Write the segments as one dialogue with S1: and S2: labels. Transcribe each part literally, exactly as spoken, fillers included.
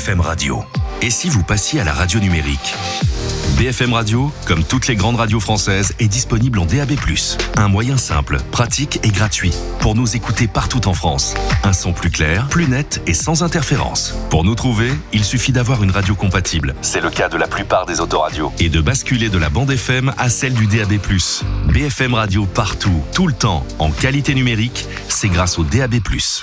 S1: M Radio. Et si vous passiez à la radio numérique ? B F M Radio, comme toutes les grandes radios françaises, est disponible en D A B plus. Un moyen simple, pratique et gratuit pour nous écouter partout en France. Un son plus clair, plus net et sans interférence. Pour nous trouver, il suffit d'avoir une radio compatible. C'est le cas de la plupart des autoradios. Et de basculer de la bande F M à celle du D A B plus. B F M Radio partout, tout le temps, en qualité numérique, c'est grâce au D A B plus.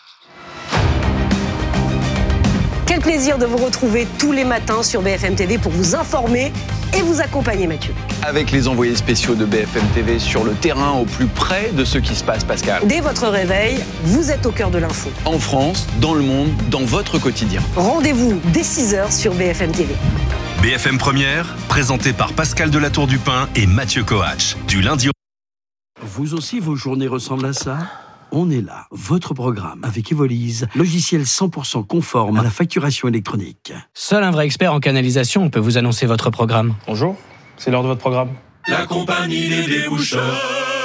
S2: Quel plaisir de vous retrouver tous les matins sur B F M T V pour vous informer et vous accompagner, Mathieu.
S3: Avec les envoyés spéciaux de B F M T V sur le terrain, au plus près de ce qui se passe, Pascal.
S2: Dès votre réveil, vous êtes au cœur de l'info.
S3: En France, dans le monde, dans votre quotidien.
S2: Rendez-vous dès six heures sur B F M T V.
S1: B F M Première, présenté par Pascal Delatour-Dupin et Mathieu Coach. Du lundi au...
S4: Vous aussi, vos journées ressemblent à ça ? On est là, votre programme, avec Evolise, logiciel cent pour cent conforme à la facturation électronique.
S5: Seul un vrai expert en canalisation peut vous annoncer votre programme.
S6: Bonjour, c'est l'heure de votre programme.
S7: La compagnie des déboucheurs.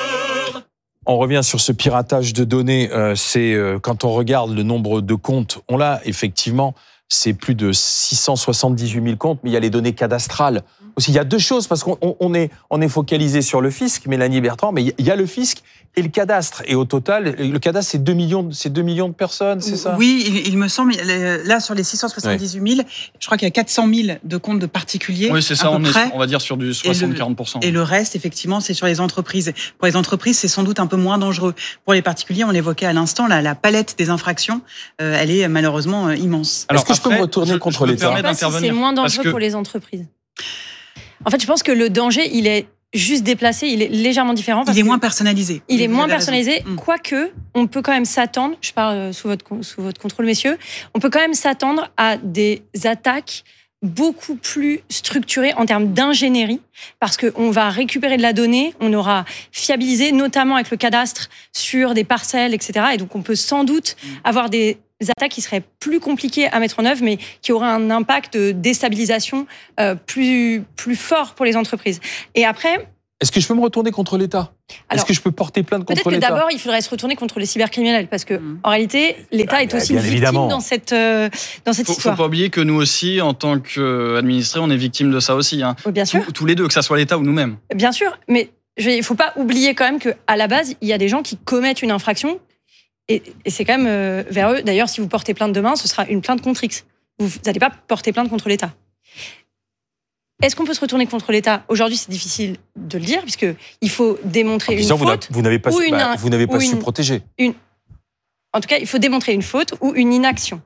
S6: On revient sur ce piratage de données. Euh, c'est euh, quand on regarde le nombre de comptes, on l'a effectivement, c'est plus de six cent soixante-dix-huit mille comptes, mais il y a les données cadastrales. Aussi, il y a deux choses, parce qu'on on est, on est focalisé sur le fisc, Mélanie Bertrand, mais il y a le fisc et le cadastre. Et au total, le cadastre, c'est deux millions, c'est deux millions de personnes, c'est ça ?
S8: Oui, il, il me semble, là, sur les six cent soixante-dix-huit mille, oui. Je crois qu'il y a quatre cent mille de comptes de particuliers.
S9: Oui, c'est ça, on,
S8: près,
S9: est, on va dire sur du soixante à quarante pour cent.
S8: Et le, et le reste, effectivement, c'est sur les entreprises. Pour les entreprises, c'est sans doute un peu moins dangereux. Pour les particuliers, on l'évoquait à l'instant, là, la palette des infractions, euh, elle est malheureusement euh, immense.
S6: Alors, est-ce que après, je peux me retourner je, contre
S10: je
S6: l'État ?
S10: Je ne sais pas si c'est moins dangereux que... pour les entreprises. En fait, je pense que le danger, il est juste déplacé, il est légèrement différent. Parce
S8: il est moins personnalisé.
S10: Il est moins personnalisé, raison. Quoique, on peut quand même s'attendre, je parle sous votre, sous votre contrôle, messieurs, on peut quand même s'attendre à des attaques beaucoup plus structurées en termes d'ingénierie, parce qu'on va récupérer de la donnée, on aura fiabilisé, notamment avec le cadastre, sur des parcelles, et cetera. Et donc, on peut sans doute avoir des attaques qui seraient plus compliquées à mettre en œuvre, mais qui auraient un impact de déstabilisation euh, plus, plus fort pour les entreprises. Et après...
S6: Est-ce que je peux me retourner contre l'État ? Alors, est-ce que je peux porter plainte contre
S10: l'État ?
S6: l'État ?
S10: Peut-être que d'abord, il faudrait se retourner contre les cybercriminels, parce que mmh. en réalité, l'État
S6: ah,
S10: est aussi
S6: bien
S10: une
S6: évidemment.
S10: victime dans cette, euh, dans cette
S9: faut,
S10: histoire.
S9: Il ne faut pas oublier que nous aussi, en tant qu'administrés, on est victime de ça aussi. Hein.
S10: Oh, bien sûr.
S9: Tous, tous les deux, que ça soit l'État ou nous-mêmes.
S10: Bien sûr, mais il ne faut pas oublier quand même qu'à la base, il y a des gens qui commettent une infraction, et, et c'est quand même euh, vers eux. D'ailleurs, si vous portez plainte demain, ce sera une plainte contre X. Vous n'allez pas porter plainte contre l'État. Est-ce qu'on peut se retourner contre l'État ? Aujourd'hui, c'est difficile de le dire, puisqu'il faut démontrer une faute.
S6: Vous n'avez pas,
S10: ou une,
S6: bah, vous n'avez pas su
S10: une,
S6: protéger.
S10: Une, en tout cas, il faut démontrer une faute ou une inaction.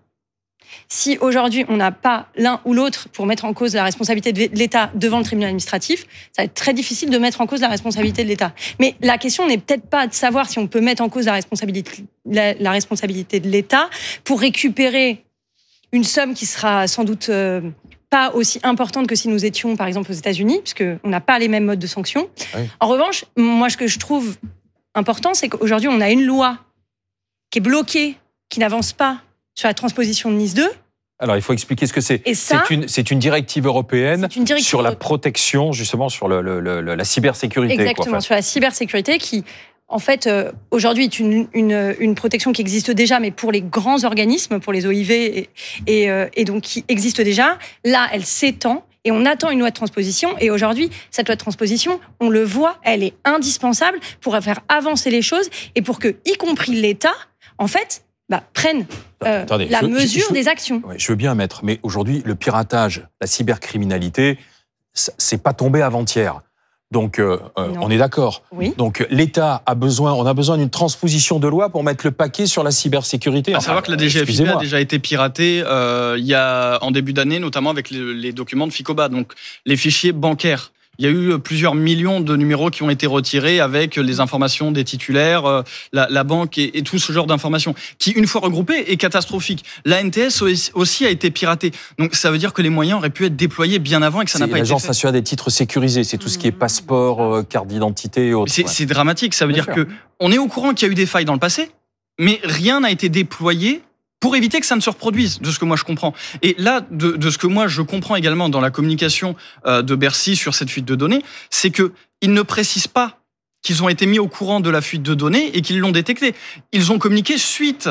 S10: Si aujourd'hui, on n'a pas l'un ou l'autre pour mettre en cause la responsabilité de l'État devant le tribunal administratif, ça va être très difficile de mettre en cause la responsabilité de l'État. Mais la question n'est peut-être pas de savoir si on peut mettre en cause la responsabilité, la, la responsabilité de l'État pour récupérer une somme qui sera sans doute... Euh, pas aussi importante que si nous étions, par exemple, aux États-Unis, puisqu'on n'a pas les mêmes modes de sanctions. Oui. En revanche, moi, ce que je trouve important, c'est qu'aujourd'hui, on a une loi qui est bloquée, qui n'avance pas sur la transposition de Nice deux.
S6: Alors, il faut expliquer ce que c'est.
S10: Et ça,
S6: c'est, une, c'est une directive européenne
S10: une directive
S6: sur la protection, justement, sur le, le, le, la cybersécurité.
S10: Exactement,
S6: quoi,
S10: sur la cybersécurité qui... En fait, euh, aujourd'hui, est une, une, une protection qui existe déjà, mais pour les grands organismes, pour les O I V, et, et, euh, et donc qui existe déjà. Là, elle s'étend et on attend une loi de transposition. Et aujourd'hui, cette loi de transposition, on le voit, elle est indispensable pour faire avancer les choses et pour que, y compris l'État, en fait, bah, prenne euh, Attendez, la je, mesure je, je, des actions.
S6: Ouais, je veux bien mettre, mais aujourd'hui, le piratage, la cybercriminalité, c'est pas tombé avant-hier. Donc, euh, on est d'accord.
S10: Oui.
S6: Donc, l'État a besoin, on a besoin d'une transposition de loi pour mettre le paquet sur la cybersécurité.
S9: À
S6: enfin,
S9: savoir que la D G F I B a déjà été piratée euh, il y a, en début d'année, notamment avec les, les documents de FICOBA, donc les fichiers bancaires. Il y a eu plusieurs millions de numéros qui ont été retirés avec les informations des titulaires, la, la banque et, et tout ce genre d'informations, qui, une fois regroupées, est catastrophique. L'A N T S aussi a été piratée. Donc, ça veut dire que les moyens auraient pu être déployés bien avant et que ça n'a pas été fait.
S6: L'Agence nationale des titres sécurisés, c'est tout ce qui est passeport, carte d'identité et autres.
S9: C'est,
S6: ouais.
S9: c'est dramatique. Ça veut
S6: bien
S9: dire
S6: sûr.
S9: qu'on est au courant qu'il y a eu des failles dans le passé, mais rien n'a été déployé pour éviter que ça ne se reproduise, de ce que moi je comprends. Et là, de, de ce que moi je comprends également dans la communication euh, de Bercy sur cette fuite de données, c'est qu'ils ne précisent pas qu'ils ont été mis au courant de la fuite de données et qu'ils l'ont détectée. Ils ont communiqué suite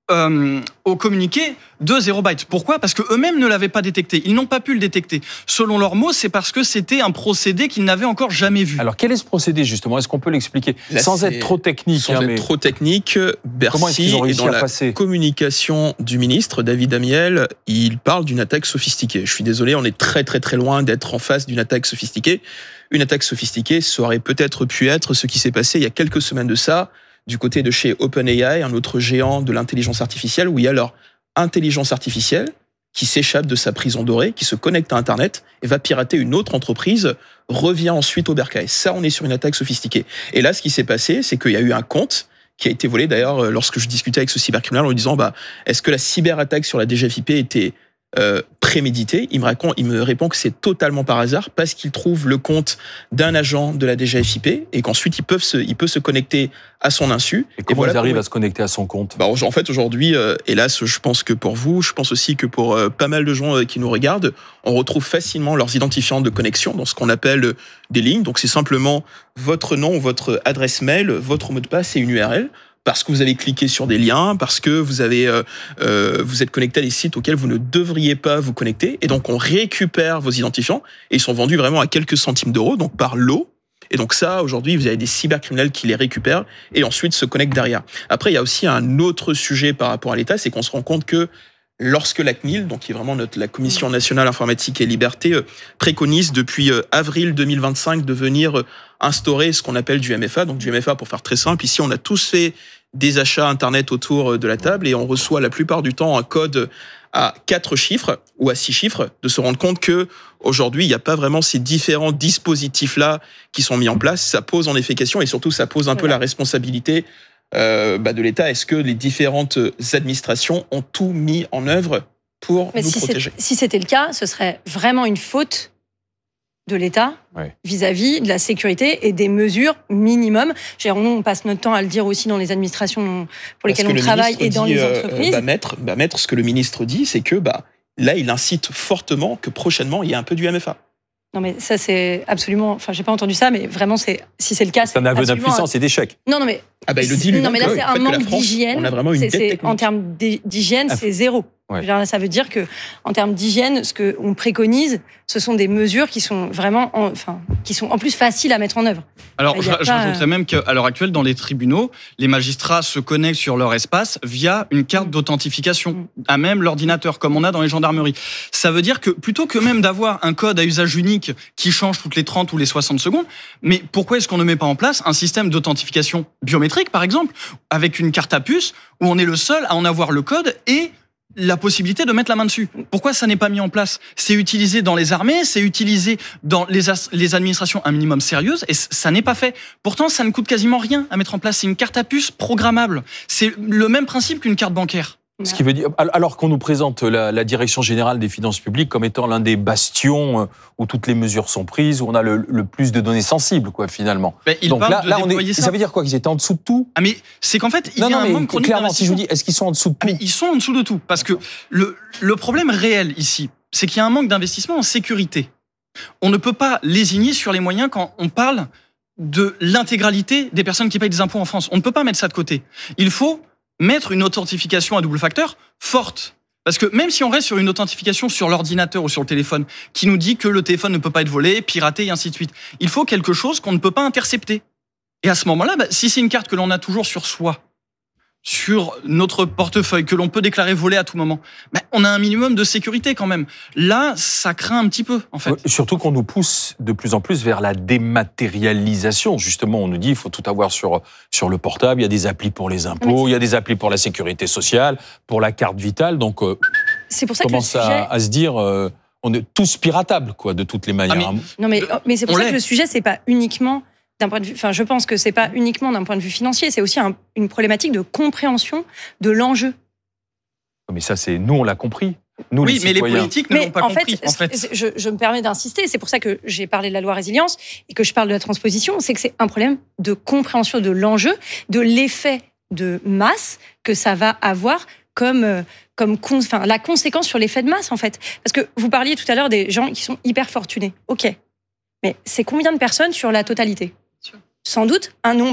S9: euh, au communiqué de zéro byte. Pourquoi ? Parce qu'eux-mêmes ne l'avaient pas détecté. Ils n'ont pas pu le détecter. Selon leurs mots, c'est parce que c'était un procédé qu'ils n'avaient encore jamais vu.
S6: Alors, quel est ce procédé, justement ? Est-ce qu'on peut l'expliquer ?
S11: Là,
S6: sans
S11: c'est-
S6: être trop technique.
S11: Sans
S6: hein,
S11: être
S6: mais...
S11: trop technique,
S6: Comment est-ce qu'ils
S11: Bercy
S6: ont
S11: est
S6: réussi
S11: dans
S6: à
S11: la
S6: passer
S11: communication du ministre, David Amiel, il parle d'une attaque sophistiquée. Je suis désolé, on est très très très loin d'être en face d'une attaque sophistiquée. Une attaque sophistiquée, ça aurait peut-être pu être ce qui s'est passé il y a quelques semaines de ça, du côté de chez OpenAI, un autre géant de l'intelligence artificielle, où il y a leur intelligence artificielle qui s'échappe de sa prison dorée, qui se connecte à Internet et va pirater une autre entreprise, revient ensuite au bercail. Ça, on est sur une attaque sophistiquée. Et là, ce qui s'est passé, c'est qu'il y a eu un compte qui a été volé. D'ailleurs, lorsque je discutais avec ce cybercriminel en lui disant, bah, est-ce que la cyberattaque sur la D G F I P était euh, préméditée ? Il me répond, il me répond que c'est totalement par hasard parce qu'il trouve le compte d'un agent de la D G F I P et qu'ensuite ils peuvent se, il peut se connecter à son insu.
S6: Et comment
S11: voilà
S6: ils arrivent
S11: comment-
S6: à se connecter à son compte ?
S11: Bah, en fait, aujourd'hui, euh, hélas, je pense que pour vous, je pense aussi que pour euh, pas mal de gens euh, qui nous regardent, on retrouve facilement leurs identifiants de connexion dans ce qu'on appelle euh, des lignes. Donc, c'est simplement votre nom, votre adresse mail, votre mot de passe et une U R L. Parce que vous avez cliqué sur des liens, parce que vous avez, euh, euh, vous êtes connecté à des sites auxquels vous ne devriez pas vous connecter. Et donc, on récupère vos identifiants et ils sont vendus vraiment à quelques centimes d'euros, donc par lot. Et donc ça, aujourd'hui, vous avez des cybercriminels qui les récupèrent et ensuite se connectent derrière. Après, il y a aussi un autre sujet par rapport à l'État, c'est qu'on se rend compte que lorsque la C N I L, donc qui est vraiment notre, la Commission nationale informatique et liberté, euh, préconise depuis euh, avril deux mille vingt-cinq de venir euh, instaurer ce qu'on appelle du M F A. Donc du M F A, pour faire très simple, ici, on a tous fait des achats Internet autour de la table et on reçoit la plupart du temps un code à quatre chiffres ou à six chiffres, de se rendre compte que aujourd'hui, il n'y a pas vraiment ces différents dispositifs-là qui sont mis en place. Ça pose en effet question et surtout, ça pose un peu la responsabilité euh, bah, de l'État. Est-ce que les différentes administrations ont tout mis en œuvre pour
S10: Mais
S11: nous
S10: si,
S11: protéger ?
S10: c'est- si c'était le cas, ce serait vraiment une faute de l'État
S6: Ouais.
S10: vis-à-vis de la sécurité et des mesures minimum. Je veux dire, nous, on passe notre temps à le dire aussi dans les administrations pour lesquelles
S11: Parce
S10: on
S11: que le
S10: travaille
S11: ministre
S10: et dans
S11: dit,
S10: les
S11: euh,
S10: entreprises.
S11: bah, maître, bah, maître, ce que le ministre dit, c'est que bah, là, il incite fortement que prochainement, il y ait un peu du M F A.
S10: Non, mais ça, c'est absolument. Enfin, j'ai pas entendu ça, mais vraiment, c'est si c'est le cas,
S6: C'est un aveu
S10: absolument
S6: d'impuissance et d'échec.
S10: Non, non, mais.
S11: Ah bah, il le dit lui-même
S10: Non, mais là,
S11: que,
S10: c'est
S11: en
S10: un
S11: fait, que la
S10: manque
S11: France,
S10: d'hygiène.
S11: on a vraiment une
S10: C'est-
S11: dette
S10: c'est-
S11: technique.
S10: En termes d'hy- d'hygiène,
S6: Ah,
S10: c'est zéro.
S6: ouais.
S10: Je veux dire, ça veut dire que, en termes d'hygiène, ce qu'on préconise, ce sont des mesures qui sont vraiment, en- enfin, qui sont en plus faciles à mettre en œuvre.
S9: Alors,
S10: Il y
S9: je,
S10: a
S9: je
S10: pas,
S9: rajouterais même qu'à l'heure actuelle, dans les tribunaux, les magistrats se connectent sur leur espace via une carte d'authentification, à même l'ordinateur, comme on a dans les gendarmeries. Ça veut dire que plutôt que même d'avoir un code à usage unique qui change toutes les trente ou les soixante secondes, mais pourquoi est-ce qu'on ne met pas en place un système d'authentification biométrique, par exemple, avec une carte à puce, où on est le seul à en avoir le code et la possibilité de mettre la main dessus. Pourquoi ça n'est pas mis en place ? C'est utilisé dans les armées, c'est utilisé dans les, as- les administrations un minimum sérieuses, et c- ça n'est pas fait. Pourtant, ça ne coûte quasiment rien à mettre en place. C'est une carte à puce programmable. C'est le même principe qu'une carte bancaire.
S6: Ce qui veut dire, alors qu'on nous présente la, la Direction générale des finances publiques comme étant l'un des bastions euh, où toutes les mesures sont prises, où on a le, le plus de données sensibles, quoi, finalement.
S9: Ben, il
S6: Donc
S9: parle
S6: là,
S9: de
S6: là on
S9: déployer
S6: est,
S9: ça.
S6: ça veut dire quoi ? Qu'ils étaient en dessous de tout ?
S9: Ah mais c'est qu'en fait, il
S6: Non,
S9: y a
S6: non,
S9: un
S6: mais
S9: manque chronique
S6: clairement, si je vous
S9: d'investissement.
S6: dis, est-ce qu'ils sont en dessous de tout ?
S9: Ah, mais ils sont en dessous de tout. Parce que le, le problème réel ici, c'est qu'il y a un manque d'investissement en sécurité. On ne peut pas lésigner sur les moyens quand on parle de l'intégralité des personnes qui payent des impôts en France. On ne peut pas mettre ça de côté. Il faut mettre une authentification à double facteur forte. Parce que même si on reste sur une authentification sur l'ordinateur ou sur le téléphone qui nous dit que le téléphone ne peut pas être volé, piraté et ainsi de suite, il faut quelque chose qu'on ne peut pas intercepter. Et à ce moment-là, bah, si c'est une carte que l'on a toujours sur soi, sur notre portefeuille, que l'on peut déclarer volé à tout moment, bah, on a un minimum de sécurité quand même. Là, ça craint un petit peu, en fait.
S6: Ouais, surtout qu'on nous pousse de plus en plus vers la dématérialisation. Justement, on nous dit qu'il faut tout avoir sur, sur le portable. Il y a des applis pour les impôts, il y a des applis pour la sécurité sociale, pour la carte vitale. Donc, euh,
S10: C'est pour ça que le
S6: commence
S10: sujet.
S6: à, à se dire, euh, on est tous piratables, quoi, de toutes les manières.
S9: Ah, mais-
S10: Non, mais, mais c'est pour
S9: On
S10: ça
S9: l'est.
S10: que le sujet, c'est pas uniquement d'un point de vue. Enfin, je pense que c'est pas uniquement d'un point de vue financier, c'est aussi un- une problématique de compréhension de l'enjeu.
S6: Mais ça, c'est nous, on l'a compris. Nous,
S9: Oui,
S6: les
S9: mais les
S6: citoyens.
S9: politiques ne
S10: Mais
S9: l'ont pas
S10: en
S9: compris,
S10: fait,
S9: en fait.
S10: Je, je me permets d'insister, c'est pour ça que j'ai parlé de la loi résilience et que je parle de la transposition, c'est que c'est un problème de compréhension de l'enjeu, de l'effet de masse que ça va avoir comme, euh, comme con- enfin, la conséquence sur l'effet de masse, en fait. Parce que vous parliez tout à l'heure des gens qui sont hyper fortunés. OK. Mais c'est combien de personnes sur la totalité ? Sans doute un nombre.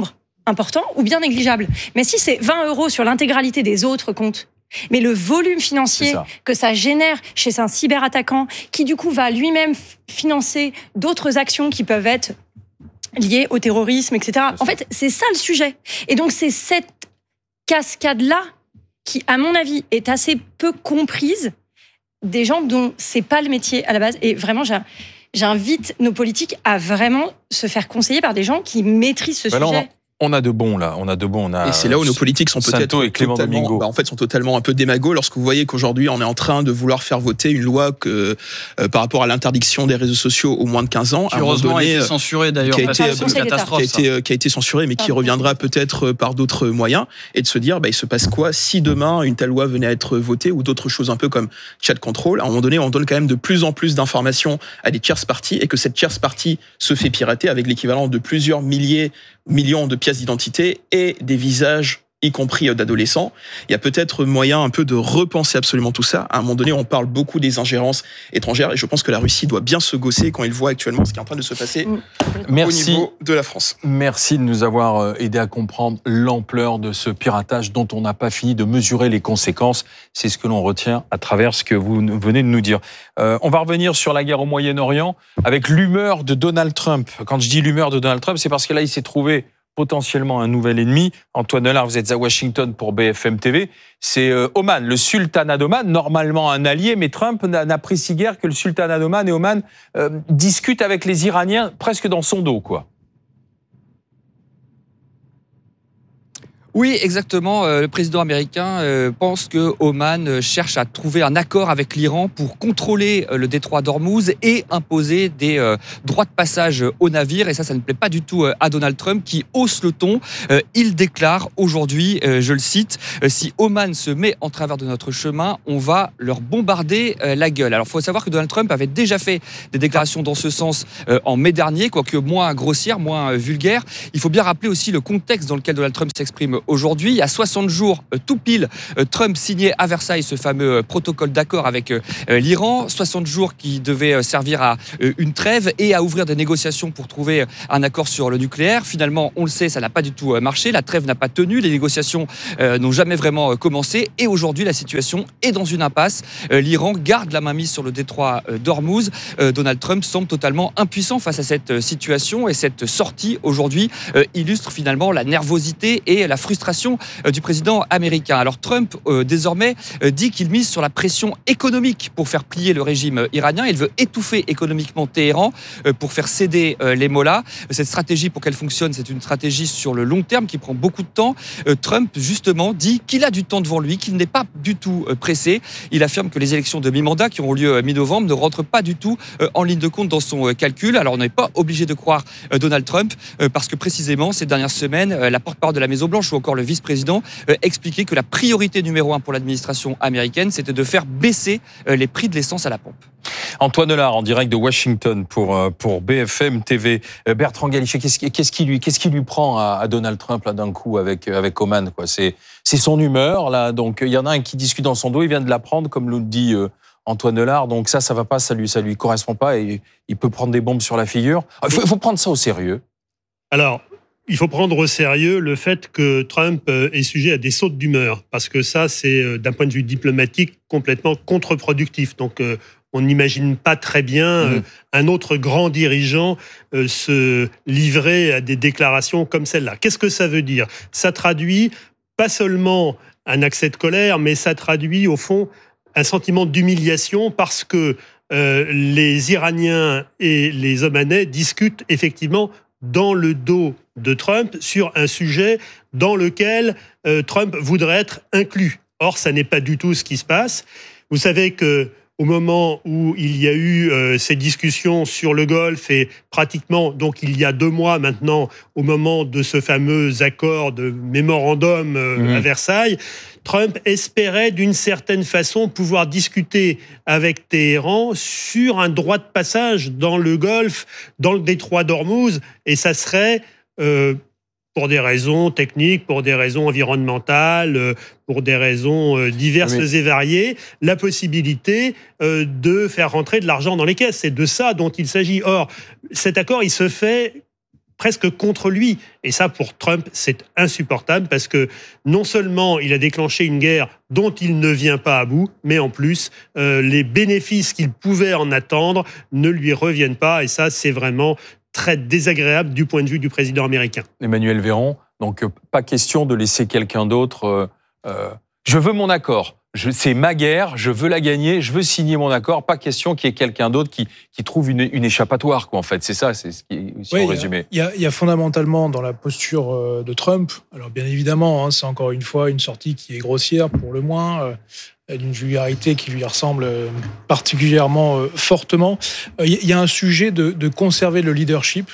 S10: important ou bien négligeable. Mais si c'est vingt euros sur l'intégralité des autres comptes, mais le volume financier ça. que ça génère chez un cyberattaquant qui du coup va lui-même financer d'autres actions qui peuvent être liées au terrorisme, et cetera. En fait, c'est ça le sujet. Et donc c'est cette cascade-là qui, à mon avis, est assez peu comprise des gens dont c'est pas le métier à la base. Et vraiment, j'invite nos politiques à vraiment se faire conseiller par des gens qui maîtrisent ce
S6: bah
S10: sujet.
S6: Non, on a de bons là, on a de bons. On a
S11: et c'est là où nos politiques sont peut-être
S6: et Clément
S11: totalement,
S6: Domingo.
S11: Bah en fait, sont totalement un peu démagos lorsque vous voyez qu'aujourd'hui on est en train de vouloir faire voter une loi que euh, par rapport à l'interdiction des réseaux sociaux aux moins de quinze ans.
S9: Qui heureusement a été censurée d'ailleurs.
S11: Qui a été,
S9: c'est une catastrophe.
S11: Qui a été, qui a été censurée, mais qui reviendra peut-être par d'autres moyens. Et de se dire, bah, il se passe quoi si demain une telle loi venait à être votée ou d'autres choses un peu comme chat control. À un moment donné, on donne quand même de plus en plus d'informations à des tierces parties et que cette tierce partie se fait pirater avec l'équivalent de plusieurs milliers millions de pièces d'identité et des visages, y compris d'adolescents. Il y a peut-être moyen un peu de repenser absolument tout ça. À un moment donné, on parle beaucoup des ingérences étrangères et je pense que la Russie doit bien se gausser quand il voit actuellement ce qui est en train de se passer
S6: Merci.
S11: au niveau de la France.
S6: Merci de nous avoir aidé à comprendre l'ampleur de ce piratage dont on n'a pas fini de mesurer les conséquences. C'est ce que l'on retient à travers ce que vous venez de nous dire. Euh, on va revenir sur la guerre au Moyen-Orient avec l'humeur de Donald Trump. Quand je dis l'humeur de Donald Trump, c'est parce que là, il s'est trouvé potentiellement un nouvel ennemi. Antoine Lard, vous êtes à Washington pour B F M T V. C'est euh, Oman, le sultanat d'Oman, normalement un allié, mais Trump n'apprécie guère que le sultanat d'Oman et Oman euh, discutent avec les Iraniens presque dans son dos, quoi.
S12: Oui, exactement. Le président américain pense que Oman cherche à trouver un accord avec l'Iran pour contrôler le détroit d'Ormuz et imposer des droits de passage aux navires. Et ça, ça ne plaît pas du tout à Donald Trump qui hausse le ton. Il déclare aujourd'hui, je le cite, « Si Oman se met en travers de notre chemin, on va leur bombarder la gueule ». Alors, il faut savoir que Donald Trump avait déjà fait des déclarations dans ce sens en mai dernier, quoique moins grossières, moins vulgaires. Il faut bien rappeler aussi le contexte dans lequel Donald Trump s'exprime aujourd'hui. Il y a soixante jours, tout pile, Trump signait à Versailles ce fameux protocole d'accord avec l'Iran. soixante jours qui devaient servir à une trêve et à ouvrir des négociations pour trouver un accord sur le nucléaire. Finalement, on le sait, ça n'a pas du tout marché. La trêve n'a pas tenu. Les négociations n'ont jamais vraiment commencé. Et aujourd'hui, la situation est dans une impasse. L'Iran garde la mainmise sur le détroit d'Ormuz. Donald Trump semble totalement impuissant face à cette situation. Et cette sortie, aujourd'hui, illustre finalement la nervosité et la frustration du président américain. Alors Trump, euh, désormais, euh, dit qu'il mise sur la pression économique pour faire plier le régime iranien. Il veut étouffer économiquement Téhéran euh, pour faire céder euh, les mollahs. Cette stratégie, pour qu'elle fonctionne, c'est une stratégie sur le long terme qui prend beaucoup de temps. Euh, Trump, justement, dit qu'il a du temps devant lui, qu'il n'est pas du tout euh, pressé. Il affirme que les élections de mi-mandat qui auront lieu euh, mi-novembre ne rentrent pas du tout euh, en ligne de compte dans son euh, calcul. Alors on n'est pas obligé de croire euh, Donald Trump euh, parce que précisément, ces dernières semaines, euh, la porte-parole de la Maison-Blanche ou encore le vice-président euh, expliquait que la priorité numéro un pour l'administration américaine, c'était de faire baisser euh, les prix de l'essence à la pompe.
S6: Antoine Lard, en direct de Washington pour, euh, pour B F M T V. Euh, Bertrand Galichet, qu'est-ce qui, qu'est-ce qui lui, qu'est-ce qui lui prend à, à Donald Trump là d'un coup avec, avec Oman, quoi? C'est, c'est son humeur, là. Donc, il y en a un qui discute dans son dos, il vient de l'apprendre, comme nous le dit euh, Antoine Lard. Donc ça, ça va pas, ça lui, ça lui correspond pas et il peut prendre des bombes sur la figure. Il faut, faut prendre ça au sérieux.
S13: Alors, il faut prendre au sérieux le fait que Trump est sujet à des sautes d'humeur, parce que ça, c'est, d'un point de vue diplomatique, complètement contre-productif. Donc, on n'imagine pas très bien mmh. un autre grand dirigeant se livrer à des déclarations comme celle-là. Qu'est-ce que ça veut dire ? Ça traduit pas seulement un accès de colère, mais ça traduit, au fond, un sentiment d'humiliation, parce que euh, les Iraniens et les Omanais discutent effectivement dans le dos de Trump sur un sujet dans lequel euh, Trump voudrait être inclus. Or, ça n'est pas du tout ce qui se passe. Vous savez que au moment où il y a eu euh, ces discussions sur le Golfe et pratiquement, donc il y a deux mois maintenant, au moment de ce fameux accord de mémorandum euh, mmh. à Versailles, Trump espérait d'une certaine façon pouvoir discuter avec Téhéran sur un droit de passage dans le Golfe, dans le détroit d'Ormuz, et ça serait... Euh, pour des raisons techniques, pour des raisons environnementales, pour des raisons diverses oui. et variées, la possibilité de faire rentrer de l'argent dans les caisses. C'est de ça dont il s'agit. Or, cet accord, il se fait presque contre lui. Et ça, pour Trump, c'est insupportable parce que non seulement il a déclenché une guerre dont il ne vient pas à bout, mais en plus, euh, les bénéfices qu'il pouvait en attendre ne lui reviennent pas. Et ça, c'est vraiment très désagréable du point de vue du président américain.
S6: Emmanuel Véron, donc euh, pas question de laisser quelqu'un d'autre... Euh, euh, je veux mon accord. Je, c'est ma guerre, je veux la gagner, je veux signer mon accord. Pas question qu'il y ait quelqu'un d'autre qui, qui trouve une, une échappatoire, quoi, en fait. C'est ça, c'est ce qui si
S14: oui,
S6: on résumé.
S14: Il y, y, y a fondamentalement dans la posture de Trump, alors bien évidemment, hein, c'est encore une fois une sortie qui est grossière, pour le moins, euh, d'une vulgarité qui lui ressemble particulièrement euh, fortement. Il euh, y, y a un sujet de, de conserver le leadership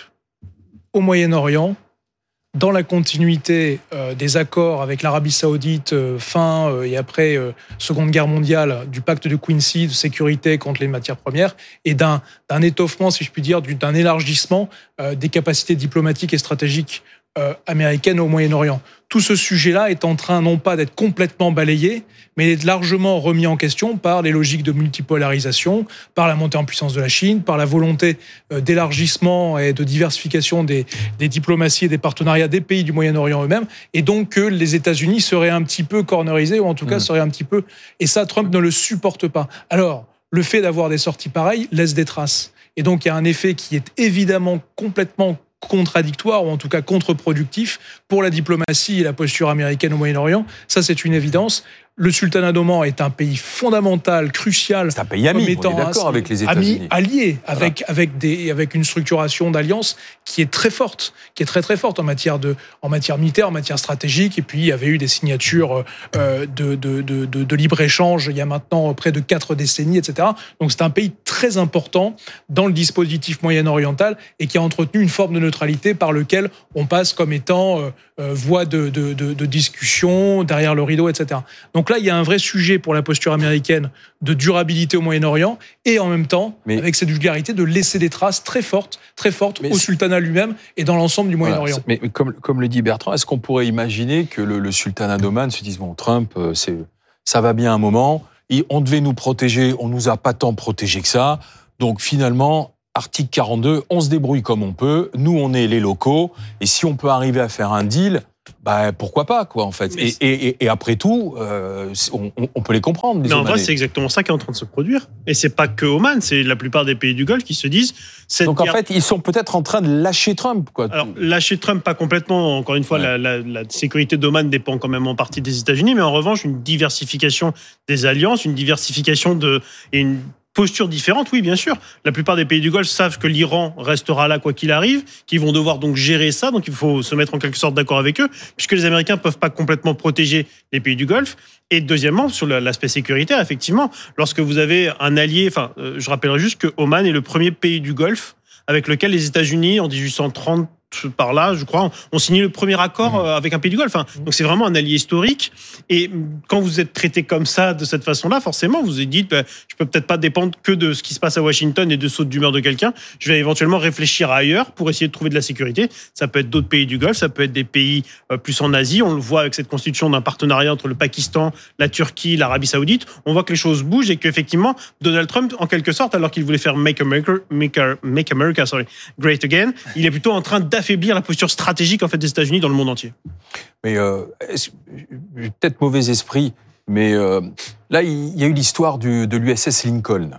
S14: au Moyen-Orient, dans la continuité euh, des accords avec l'Arabie Saoudite euh, fin euh, et après euh, Seconde Guerre mondiale, du pacte de Quincy de sécurité contre les matières premières et d'un, d'un étoffement, si je puis dire, d'un élargissement euh, des capacités diplomatiques et stratégiques euh, américaines au Moyen-Orient. Tout ce sujet-là est en train non pas d'être complètement balayé, mais d'être largement remis en question par les logiques de multipolarisation, par la montée en puissance de la Chine, par la volonté d'élargissement et de diversification des, des diplomaties et des partenariats des pays du Moyen-Orient eux-mêmes, et donc que les États-Unis seraient un petit peu cornerisés, ou en tout cas mmh. seraient un petit peu... Et ça, Trump ne le supporte pas. Alors, le fait d'avoir des sorties pareilles laisse des traces. Et donc, il y a un effet qui est évidemment complètement contradictoire, ou en tout cas contre-productif, pour la diplomatie et la posture américaine au Moyen-Orient. Ça, c'est une évidence. Le sultanat d'Oman est un pays fondamental, crucial.
S6: C'est un pays ami, on est d'accord avec les États-Unis.
S14: Ami, allié, avec, voilà. avec, des, avec une structuration d'alliance qui est très forte, qui est très très forte en matière, de, en matière militaire, en matière stratégique. Et puis, il y avait eu des signatures euh, de, de, de, de, de libre-échange il y a maintenant près de quatre décennies, et cetera. Donc, c'est un pays très important dans le dispositif moyen-oriental et qui a entretenu une forme de neutralité par lequel on passe comme étant euh, euh, voie de, de, de, de discussion, derrière le rideau, et cetera. Donc là, il y a un vrai sujet pour la posture américaine de durabilité au Moyen-Orient et en même temps, mais, avec cette vulgarité, de laisser des traces très fortes, très fortes au sultanat lui-même et dans l'ensemble du Moyen-Orient.
S6: Voilà, mais, mais comme, comme le dit Bertrand, est-ce qu'on pourrait imaginer que le, le sultanat d'Oman se dise, bon, Trump, c'est, ça va bien un moment, et on devait nous protéger, on nous a pas tant protégé que ça, donc finalement... Article quarante-deux, on se débrouille comme on peut, nous on est les locaux, et si on peut arriver à faire un deal, bah pourquoi pas, quoi, en fait. Et, et, et après tout, euh, on, on peut les comprendre. Les
S13: Mais en vrai, c'est exactement ça qui est en train de se produire. Et c'est pas que Oman, c'est la plupart des pays du Golfe qui se disent... Cette
S6: Donc guerre... en fait, ils sont peut-être en train de lâcher Trump, quoi.
S13: Alors, lâcher Trump, pas complètement. Encore une fois, ouais. la, la, la sécurité d'Oman dépend quand même en partie des États-Unis, mais en revanche, une diversification des alliances, une diversification de... Et une posture différente, oui, bien sûr. La plupart des pays du Golfe savent que l'Iran restera là quoi qu'il arrive, qu'ils vont devoir donc gérer ça, donc il faut se mettre en quelque sorte d'accord avec eux, puisque les Américains ne peuvent pas complètement protéger les pays du Golfe. Et deuxièmement, sur l'aspect sécuritaire, effectivement, lorsque vous avez un allié, enfin, euh, je rappellerai juste que Oman est le premier pays du Golfe avec lequel les États-Unis, en dix-huit cent trente, par là, je crois, ont signé le premier accord mmh. avec un pays du Golfe. Enfin, donc c'est vraiment un allié historique. Et quand vous êtes traité comme ça, de cette façon-là, forcément, vous vous dites, bah, je peux peut-être pas dépendre que de ce qui se passe à Washington et de sautes d'humeur de quelqu'un. Je vais éventuellement réfléchir ailleurs pour essayer de trouver de la sécurité. Ça peut être d'autres pays du Golfe, ça peut être des pays plus en Asie. On le voit avec cette constitution d'un partenariat entre le Pakistan, la Turquie, l'Arabie Saoudite. On voit que les choses bougent et qu'effectivement, Donald Trump, en quelque sorte, alors qu'il voulait faire Make America, Make, Make America sorry, Great Again, il est plutôt en train d'affaiblir affaiblir la posture stratégique en fait des États-Unis dans le monde entier.
S6: Mais euh, peut-être mauvais esprit, mais euh, là il y a eu l'histoire du, de l'U S S Lincoln.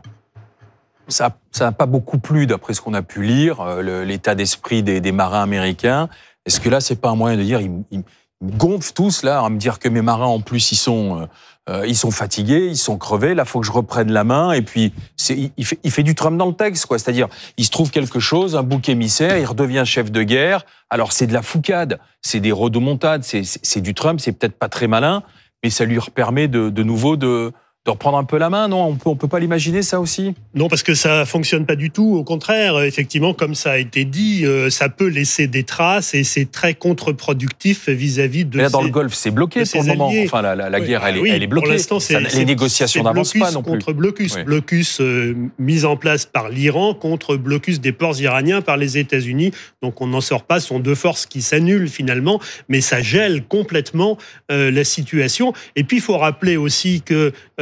S6: Ça n'a pas beaucoup plu d'après ce qu'on a pu lire, euh, l'état d'esprit des, des marins américains. Est-ce que là c'est pas un moyen de dire ils, ils, ils gonflent tous là à me dire que mes marins en plus ils sont euh, Euh, ils sont fatigués, ils sont crevés, là, il faut que je reprenne la main, et puis c'est, il, fait, il fait du Trump dans le texte, quoi. C'est-à-dire, il se trouve quelque chose, un bouc émissaire, il redevient chef de guerre, alors c'est de la foucade, c'est des rodomontades, c'est, c'est, c'est du Trump, c'est peut-être pas très malin, mais ça lui permet de, de nouveau de... de reprendre un peu la main, non ? On peut, on peut pas l'imaginer, ça aussi ?
S13: Non, parce que ça fonctionne pas du tout. Au contraire, effectivement, comme ça a été dit, euh, ça peut laisser des traces et c'est très contre-productif vis-à-vis de.
S6: Mais là,
S13: ces,
S6: dans le Golfe, c'est bloqué pour le moment.
S13: Alliés.
S6: Enfin, la, la, la
S13: oui,
S6: guerre, elle,
S13: oui,
S6: est, elle est bloquée.
S13: Pour l'instant, c'est,
S6: ça,
S13: c'est,
S6: les négociations n'avancent pas non plus.
S13: Contre blocus,
S6: oui.
S13: blocus euh, mis en place par l'Iran contre blocus des ports iraniens par les États-Unis. Donc, on n'en sort pas. Ce sont deux forces qui s'annulent finalement, mais ça gèle complètement euh, la situation. Et puis, il faut rappeler aussi que euh,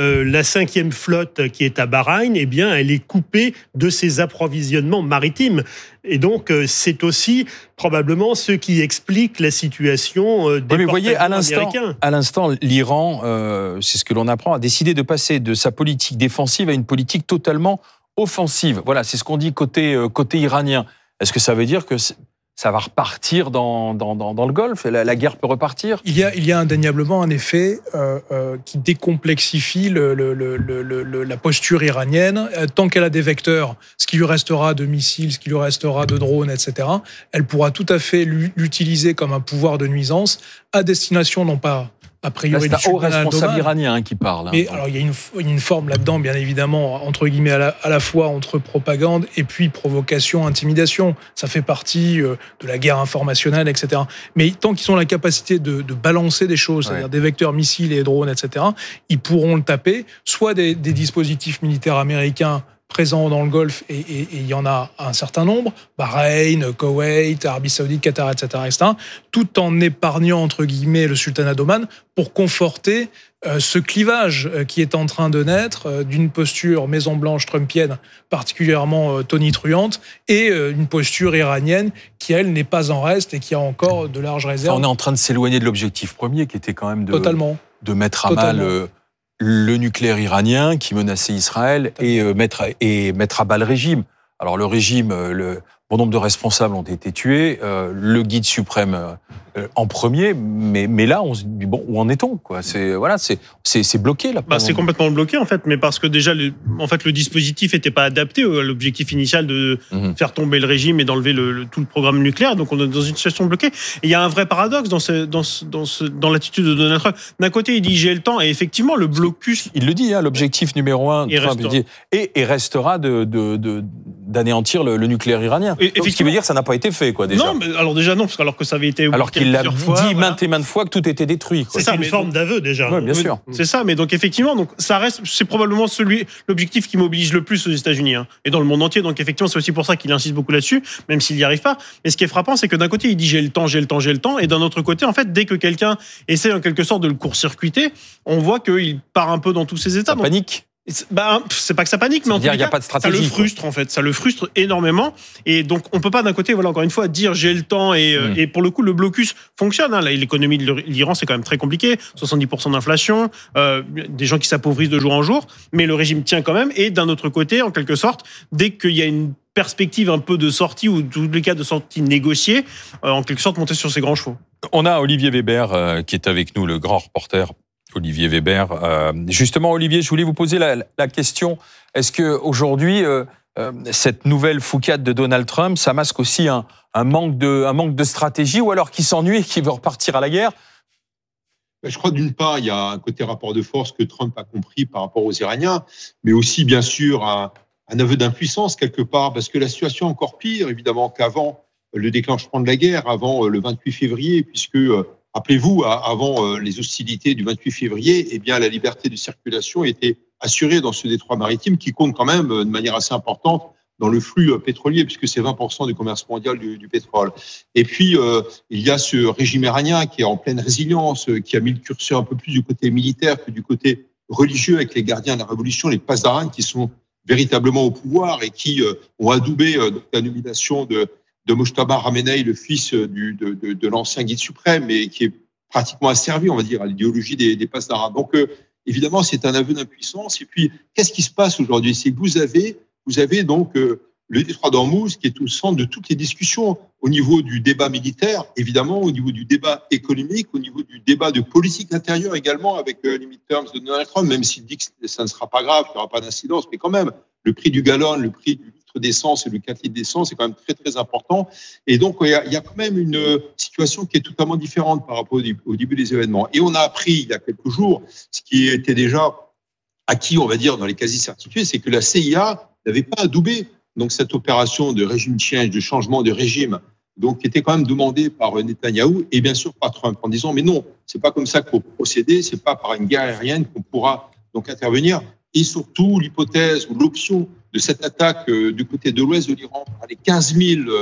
S13: euh, la cinquième flotte qui est à Bahreïn, eh bien, elle est coupée de ses approvisionnements maritimes. Et donc, euh, c'est aussi probablement ce qui explique la situation euh, des
S6: oui, mais voyez, à l'instant,
S13: américains.
S6: à l'instant, l'Iran, euh, c'est ce que l'on apprend, a décidé de passer de sa politique défensive à une politique totalement offensive. Voilà, c'est ce qu'on dit côté, euh, côté iranien. Est-ce que ça veut dire que ça va repartir dans, dans, dans, dans le Golfe? La, la guerre peut repartir?
S14: Il y a, il y a indéniablement un effet euh, euh, qui décomplexifie le, le, le, le, le, la posture iranienne. Euh, tant qu'elle a des vecteurs, ce qui lui restera de missiles, ce qui lui restera de drones, et cetera, elle pourra tout à fait l'utiliser comme un pouvoir de nuisance à destination non pas a priori
S6: là, c'est un haut responsable iranien hein, qui parle. Hein,
S14: mais alors il y a une, il y a une forme là-dedans, bien évidemment, entre guillemets, à la, à la fois entre propagande et puis provocation, intimidation. Ça fait partie euh, de la guerre informationnelle, et cetera. Mais tant qu'ils ont la capacité de, de balancer des choses, ouais. c'est-à-dire des vecteurs missiles et drones, et cetera, ils pourront le taper, soit des, des dispositifs militaires américains présents dans le Golfe, et il y en a un certain nombre, Bahreïn, Koweït, Arabie Saoudite, Qatar, et cetera, et cetera, tout en épargnant, entre guillemets, le sultanat d'Oman pour conforter euh, ce clivage euh, qui est en train de naître euh, d'une posture Maison-Blanche trumpienne particulièrement euh, tonitruante et euh, une posture iranienne qui, elle, n'est pas en reste et qui a encore de larges réserves.
S6: Enfin, on est en train de s'éloigner de l'objectif premier qui était quand même de,
S14: Totalement.
S6: de mettre à
S14: Totalement.
S6: mal... Euh, le nucléaire iranien qui menaçait Israël et, euh, mettre, et mettre à bas le régime. Alors le régime, euh, le bon nombre de responsables ont été tués, euh, le guide suprême euh, en premier, mais, mais là, on se dit, bon, où en est-on quoi? C'est, voilà, c'est, c'est, c'est bloqué là.
S15: Bah, c'est complètement bloqué en fait, mais parce que déjà, le, en fait, le dispositif n'était pas adapté à l'objectif initial de mmh. faire tomber le régime et d'enlever le, le, tout le programme nucléaire, donc on est dans une situation bloquée. Et il y a un vrai paradoxe dans, ce, dans, ce, dans, ce, dans l'attitude de Donald Trump. D'un côté, il dit j'ai le temps, et effectivement, le blocus...
S6: Il le dit, hein, l'objectif numéro un,
S15: et,
S6: Trump,
S15: restera.
S6: Dit, et, et restera de, de, de, d'anéantir le, le nucléaire iranien. Et, donc, ce qui veut dire que ça n'a pas été fait, quoi, déjà.
S15: Non, mais alors déjà non, parce que alors que ça avait été
S6: alors qu'il l'a dit
S15: fois,
S6: maintes voilà. et maintes fois que tout était détruit.
S13: Quoi. C'est ça, une forme donc, d'aveu déjà.
S6: Oui, bien sûr.
S15: C'est ça, mais donc effectivement, donc ça reste, c'est probablement celui, l'objectif qui mobilise le plus aux États-Unis hein, et dans le monde entier. Donc effectivement, c'est aussi pour ça qu'il insiste beaucoup là-dessus, même s'il n'y arrive pas. Mais ce qui est frappant, c'est que d'un côté, il dit j'ai le temps, j'ai le temps, j'ai le temps, et d'un autre côté, en fait, dès que quelqu'un essaie en quelque sorte de le court-circuiter, on voit qu'il part un peu dans tous ses états.
S6: Ça donc, panique.
S15: Bah, c'est pas que ça panique, mais en tout cas,
S6: y a pas de stratégie,
S15: ça le frustre
S6: quoi.
S15: en fait, ça le frustre énormément. Et donc, on peut pas d'un côté, voilà, encore une fois, dire j'ai le temps et, mmh. et pour le coup, le blocus fonctionne. Hein. L'économie de l'Iran, c'est quand même très compliqué, soixante-dix pour cent d'inflation, euh, des gens qui s'appauvrissent de jour en jour, mais le régime tient quand même. Et d'un autre côté, en quelque sorte, dès qu'il y a une perspective un peu de sortie ou tous les cas de sortie négociée, euh, en quelque sorte, monter sur ses grands chevaux.
S6: On a Olivier Weber euh, qui est avec nous, le grand reporter. Olivier Weber. Euh, justement, Olivier, je voulais vous poser la, la question. Est-ce qu'aujourd'hui, euh, euh, cette nouvelle foucade de Donald Trump, ça masque aussi un, un, manque, de, un manque de stratégie ou alors qu'il s'ennuie et qu'il veut repartir à la guerre?
S16: Je crois d'une part, il y a un côté rapport de force que Trump a compris par rapport aux Iraniens, mais aussi, bien sûr, un, un aveu d'impuissance quelque part, parce que la situation est encore pire, évidemment, qu'avant le déclenchement de la guerre, avant le vingt-huit février, puisque... Rappelez-vous, avant les hostilités du vingt-huit février, eh bien, la liberté de circulation était assurée dans ce détroit maritime qui compte quand même de manière assez importante dans le flux pétrolier, puisque c'est vingt pour cent du commerce mondial du, du pétrole. Et puis, euh, il y a ce régime iranien qui est en pleine résilience, qui a mis le curseur un peu plus du côté militaire que du côté religieux avec les gardiens de la révolution, les Pasdaran, qui sont véritablement au pouvoir et qui euh, ont adoubé euh, la nomination de de Mojtaba Khamenei, le fils du, de, de, de l'ancien guide suprême, et qui est pratiquement asservi, on va dire, à l'idéologie des, des Pasdaran. Donc, euh, évidemment, c'est un aveu d'impuissance. Et puis, qu'est-ce qui se passe aujourd'hui? C'est que vous avez, vous avez donc euh, le détroit d'Ormuz qui est au centre de toutes les discussions au niveau du débat militaire, évidemment, au niveau du débat économique, au niveau du débat de politique intérieure également, avec euh, les midterms de Donald Trump, même s'il dit que ça ne sera pas grave, qu'il n'y aura pas d'incidence, mais quand même, le prix du gallon, le prix du d'essence et le quatre litres d'essence, c'est quand même très, très important. Et donc, il y a, il y a quand même une situation qui est totalement différente par rapport au début, au début des événements. Et on a appris il y a quelques jours, ce qui était déjà acquis, on va dire, dans les quasi-certitudes, c'est que la C I A n'avait pas adoubé donc, cette opération de régime change, de changement de régime, donc qui était quand même demandée par Netanyahou et bien sûr par Trump, en disant, mais non, c'est pas comme ça qu'il faut procéder, c'est pas par une guerre aérienne qu'on pourra donc intervenir. Et surtout, l'hypothèse ou l'option de cette attaque euh, du côté de l'ouest de l'Iran par les quinze mille euh,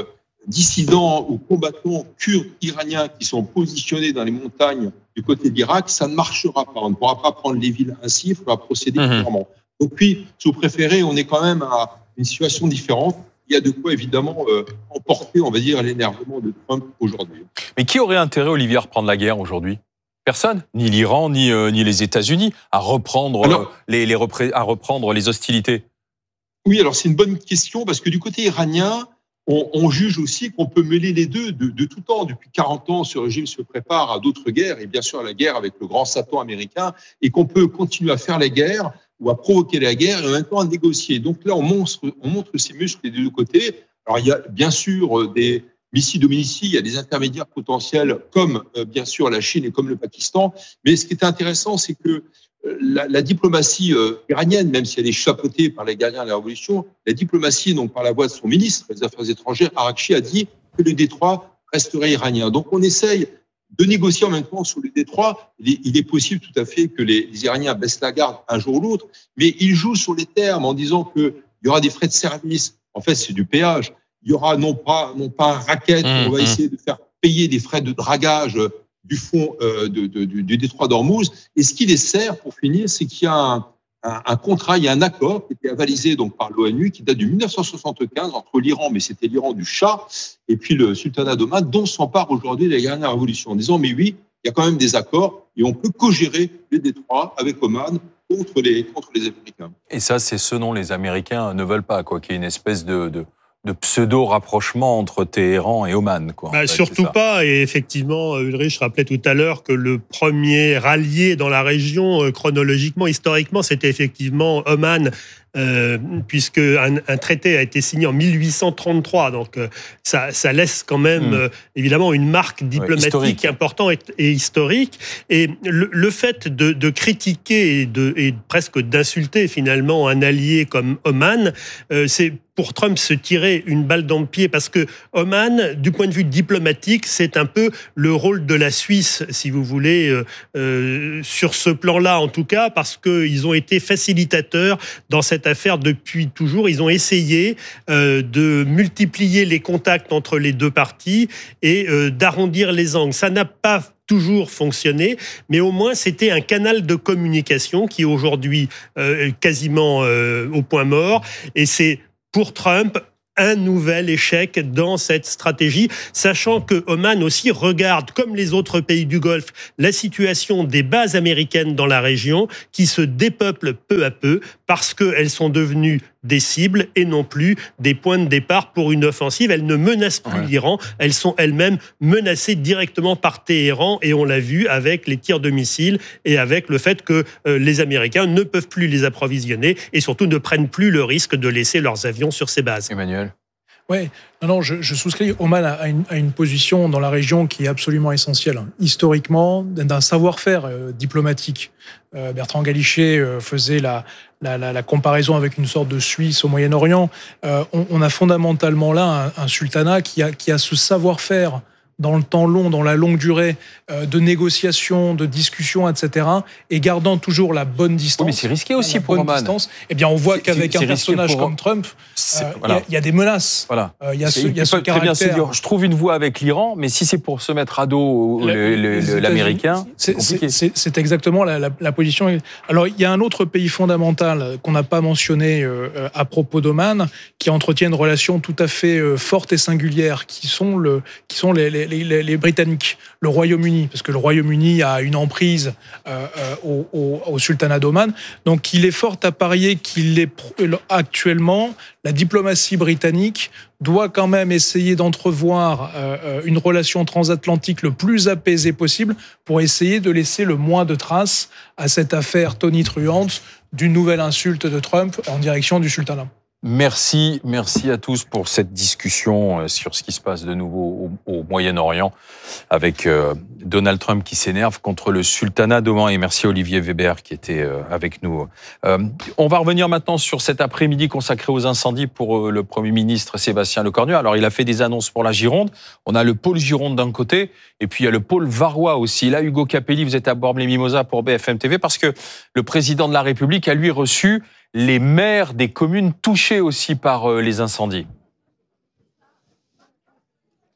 S16: dissidents ou combattants kurdes iraniens qui sont positionnés dans les montagnes du côté de l'Irak, ça ne marchera pas. On ne pourra pas prendre les villes ainsi, il faudra procéder différemment. Mmh. Donc puis, si vous préférez, on est quand même à une situation différente. Il y a de quoi, évidemment, euh, emporter, on va dire, l'énervement de Trump aujourd'hui.
S6: Mais qui aurait intérêt, Olivier, à reprendre la guerre aujourd'hui ? Personne, ni l'Iran, ni, euh, ni les États-Unis, à reprendre, alors, euh, les, les repré- à reprendre les hostilités.
S16: Oui, alors c'est une bonne question, parce que du côté iranien, on, on juge aussi qu'on peut mêler les deux de, de tout temps. Depuis quarante ans, ce régime se prépare à d'autres guerres, et bien sûr à la guerre avec le grand Satan américain, et qu'on peut continuer à faire la guerre ou à provoquer la guerre et en même temps à négocier. Donc là, on montre, on montre ces muscles des deux côtés. Alors il y a bien sûr des missiles domicile, il y a des intermédiaires potentiels comme euh, bien sûr la Chine et comme le Pakistan. Mais ce qui est intéressant, c'est que euh, la, la diplomatie euh, iranienne, même si elle est chapeautée par les gardiens de la révolution, la diplomatie, donc par la voix de son ministre des Affaires étrangères, Araghchi, a dit que le détroit resterait iranien. Donc on essaye de négocier en même temps sur le détroit. Il est, il est possible tout à fait que les, les Iraniens baissent la garde un jour ou l'autre, mais ils jouent sur les termes en disant qu'il y aura des frais de service. En fait, c'est du péage. Il y aura non pas, non pas un racket, mmh, on va essayer de faire payer des frais de dragage du fond euh, de, de, du, du détroit d'Ormuz. Et ce qui les sert, pour finir, c'est qu'il y a un, un, un contrat, il y a un accord qui était avalisé donc, par l'ONU qui date de dix-neuf cent soixante-quinze entre l'Iran, mais c'était l'Iran du Shah, et puis le sultanat d'Oman, dont s'empare aujourd'hui la dernière révolution, en disant mais oui, il y a quand même des accords et on peut co-gérer les détroits avec Oman contre les, contre les Américains.
S6: Et ça, c'est ce dont les Américains ne veulent pas, quoi, qu'il y ait une espèce de... de... de pseudo-rapprochement entre Téhéran et Oman, quoi.
S13: Bah,
S6: fait,
S13: surtout pas. Et effectivement, Ulrich rappelait tout à l'heure que le premier allié dans la région, euh, chronologiquement, historiquement, c'était effectivement Oman, euh, puisque un, un traité a été signé en mille huit cent trente-trois. Donc, euh, ça, ça laisse quand même, mmh. euh, évidemment, une marque diplomatique ouais, importante et, et historique. Et le, le fait de, de critiquer et, de, et presque d'insulter, finalement, un allié comme Oman, euh, c'est pour Trump se tirer une balle dans le pied, parce que Oman, du point de vue diplomatique, c'est un peu le rôle de la Suisse, si vous voulez, euh, euh, sur ce plan-là en tout cas, parce qu'ils ont été facilitateurs dans cette affaire depuis toujours. Ils ont essayé euh, de multiplier les contacts entre les deux parties et euh, d'arrondir les angles. Ça n'a pas toujours fonctionné, mais au moins c'était un canal de communication qui est aujourd'hui euh, quasiment euh, au point mort, et c'est pour Trump un nouvel échec dans cette stratégie, sachant que Oman aussi regarde, comme les autres pays du Golfe, la situation des bases américaines dans la région qui se dépeuplent peu à peu parce qu'elles sont devenues des cibles et non plus des points de départ pour une offensive. Elles ne menacent plus ouais. l'Iran, elles sont elles-mêmes menacées directement par Téhéran, et on l'a vu avec les tirs de missiles et avec le fait que euh, les Américains ne peuvent plus les approvisionner et surtout ne prennent plus le risque de laisser leurs avions sur ces bases.
S6: Emmanuel.
S14: Oui, non, non, je, je souscris. Oman a une, a une position dans la région qui est absolument essentielle, historiquement, d'un savoir-faire euh, diplomatique. Euh, Bertrand Galichet euh, faisait la, la, la, la comparaison avec une sorte de Suisse au Moyen-Orient. Euh, on, on a fondamentalement là un, un sultanat qui a, qui a ce savoir-faire dans le temps long, dans la longue durée, euh, de négociations, de discussions, et cetera, et gardant toujours la bonne distance.
S6: Oui, mais c'est risqué aussi pour Oman. Distance,
S14: eh bien, on voit qu'avec un personnage pour... comme Trump, il euh, voilà. y, y a des menaces.
S6: Voilà.
S14: Euh, y a ce, y a ce caractère.
S6: Très bien, je trouve une voie avec l'Iran, mais si c'est pour se mettre à dos le, le, le, l'Américain, c'est compliqué.
S14: C'est, c'est, c'est exactement la, la, la position. Alors, il y a un autre pays fondamental qu'on n'a pas mentionné euh, à propos d'Oman, qui entretient une relation tout à fait euh, forte et singulière, qui sont, le, qui sont les, les Les, les, les Britanniques, le Royaume-Uni, parce que le Royaume-Uni a une emprise euh, euh, au, au, au sultanat d'Oman. Donc, il est fort à parier qu'il est actuellement, la diplomatie britannique doit quand même essayer d'entrevoir euh, une relation transatlantique le plus apaisée possible pour essayer de laisser le moins de traces à cette affaire tonitruante d'une nouvelle insulte de Trump en direction du sultanat.
S6: Merci, merci à tous pour cette discussion sur ce qui se passe de nouveau au, au Moyen-Orient avec euh, Donald Trump qui s'énerve contre le sultanat d'Oman, et merci Olivier Weber qui était euh, avec nous. Euh, on va revenir maintenant sur cet après-midi consacré aux incendies pour euh, le Premier ministre Sébastien Lecornu. Alors il a fait des annonces pour la Gironde. On a le pôle Gironde d'un côté et puis il y a le pôle Varois aussi. Là, Hugo Capelli, vous êtes à Bormes-les-Mimosas pour B F M T V parce que le président de la République a lui reçu les maires des communes touchées aussi par les incendies.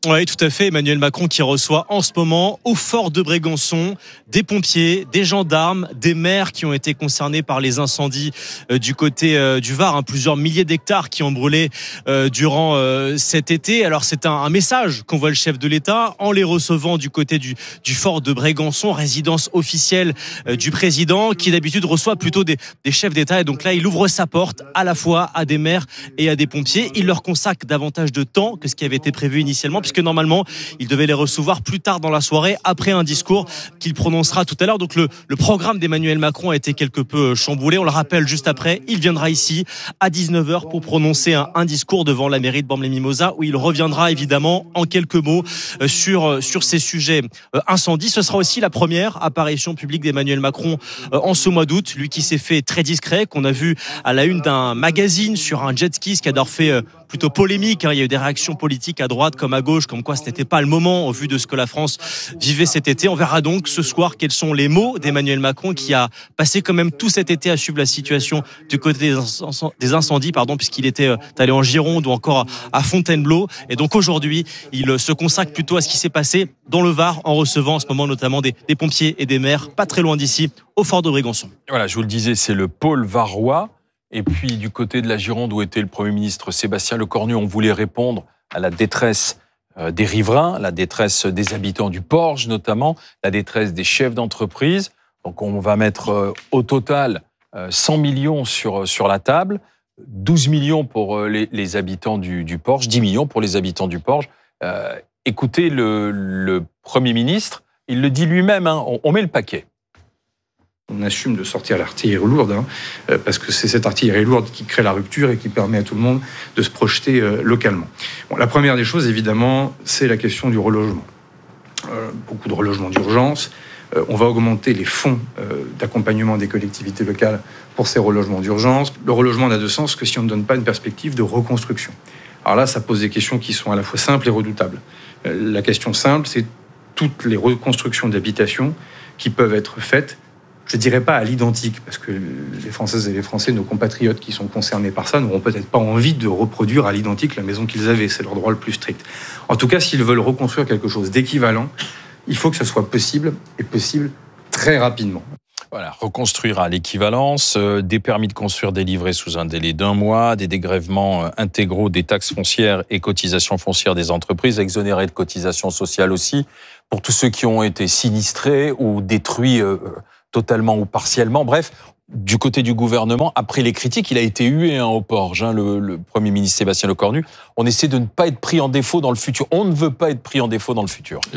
S17: Oui, tout à fait. Emmanuel Macron qui reçoit en ce moment au fort de Brégançon des pompiers, des gendarmes, des maires qui ont été concernés par les incendies euh, du côté euh, du Var. Hein, plusieurs milliers d'hectares qui ont brûlé euh, durant euh, cet été. Alors c'est un, un message qu'envoie le chef de l'État en les recevant du côté du, du fort de Brégançon, résidence officielle euh, du président, qui d'habitude reçoit plutôt des, des chefs d'État. Et donc là, il ouvre sa porte à la fois à des maires et à des pompiers. Il leur consacre davantage de temps que ce qui avait été prévu initialement, que normalement, il devait les recevoir plus tard dans la soirée, après un discours qu'il prononcera tout à l'heure. Donc le, le programme d'Emmanuel Macron a été quelque peu chamboulé. On le rappelle juste après, il viendra ici à dix-neuf heures pour prononcer un, un discours devant la mairie de Bormes-les-Mimosas, où il reviendra évidemment en quelques mots sur, sur ces sujets incendies. Ce sera aussi la première apparition publique d'Emmanuel Macron en ce mois d'août, lui qui s'est fait très discret, qu'on a vu à la une d'un magazine sur un jet ski, ce qui a d'ailleurs fait plutôt polémique. Il y a eu des réactions politiques à droite comme à gauche, comme quoi ce n'était pas le moment au vu de ce que la France vivait cet été. On verra donc ce soir quels sont les mots d'Emmanuel Macron, qui a passé quand même tout cet été à suivre la situation du côté des incendies, pardon, puisqu'il était allé en Gironde ou encore à Fontainebleau. Et donc aujourd'hui, il se consacre plutôt à ce qui s'est passé dans le Var, en recevant en ce moment notamment des, des pompiers et des maires, pas très loin d'ici, au fort de Brégançon.
S6: Voilà, je vous le disais, c'est le pôle varois. Et puis du côté de la Gironde, où était le Premier ministre Sébastien Lecornu, on voulait répondre à la détresse des riverains, la détresse des habitants du Porge notamment, la détresse des chefs d'entreprise. Donc on va mettre au total cent millions sur, sur la table, douze millions pour les, les habitants du, du Porge, dix millions pour les habitants du Porge. Euh, écoutez le, le Premier ministre, il le dit lui-même, hein, on, on met le paquet.
S18: On assume de sortir l'artillerie lourde, hein, parce que c'est cette artillerie lourde qui crée la rupture et qui permet à tout le monde de se projeter euh, localement. Bon, la première des choses, évidemment, c'est la question du relogement. Euh, beaucoup de relogements d'urgence. Euh, on va augmenter les fonds euh, d'accompagnement des collectivités locales pour ces relogements d'urgence. Le relogement n'a de sens que si on ne donne pas une perspective de reconstruction. Alors là, ça pose des questions qui sont à la fois simples et redoutables. Euh, la question simple, c'est toutes les reconstructions d'habitation qui peuvent être faites, je ne dirais pas à l'identique, parce que les Françaises et les Français, nos compatriotes qui sont concernés par ça, n'auront peut-être pas envie de reproduire à l'identique la maison qu'ils avaient. C'est leur droit le plus strict. En tout cas, s'ils veulent reconstruire quelque chose d'équivalent, il faut que ce soit possible, et possible très rapidement.
S6: Voilà, reconstruire à l'équivalence, euh, des permis de construire délivrés sous un délai d'un mois, des dégrèvements euh, intégraux des taxes foncières et cotisations foncières des entreprises, exonérés de cotisations sociales aussi, pour tous ceux qui ont été sinistrés ou détruits euh, totalement ou partiellement. Bref, du côté du gouvernement, après les critiques, il a été hué hein, au Porge, hein, le, le Premier ministre Sébastien Lecornu. On essaie de ne pas être pris en défaut dans le futur. On ne veut pas être pris en défaut dans le futur.